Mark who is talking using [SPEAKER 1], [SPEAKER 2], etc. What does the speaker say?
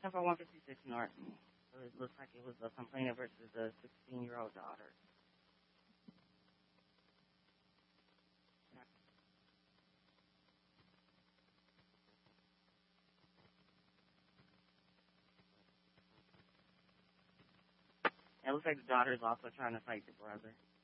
[SPEAKER 1] 10 for 156 Norton. So it looks like it was a complainant versus a 16-year-old daughter. It looks like the daughter is also trying to fight the brother.